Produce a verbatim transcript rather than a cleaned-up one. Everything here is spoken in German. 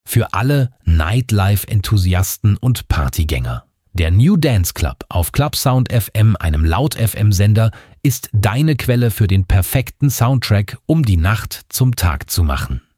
Für alle Nightlife-Enthusiasten und Partygänger. Der New Dance Club auf Clubsound F M, einem Laut-F M-Sender, ist deine Quelle für den perfekten Soundtrack, um die Nacht zum Tag zu machen.